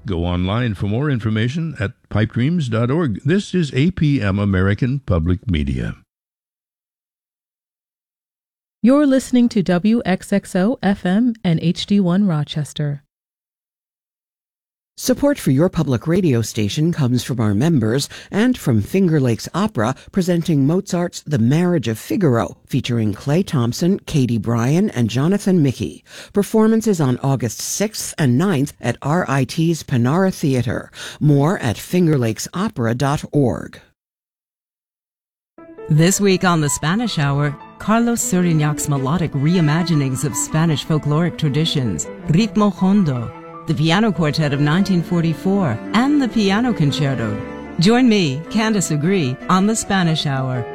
Go online for more information at pipedreams.org. This is APM American Public Media. You're listening to WXXO FM and HD1 Rochester. Support for your public radio station comes from our members and from Finger Lakes Opera, presenting Mozart's The Marriage of Figaro, featuring Clay Thompson, Katie Bryan, and Jonathan Mickey. Performances on August 6th and 9th at RIT's Panara Theater. More at fingerlakesopera.org. This week on The Spanish Hour, Carlos Surignac's melodic reimaginings of Spanish folkloric traditions, Ritmo Hondo, the Piano Quartet of 1944, and the Piano Concerto. Join me, Candace Agree, on The Spanish Hour,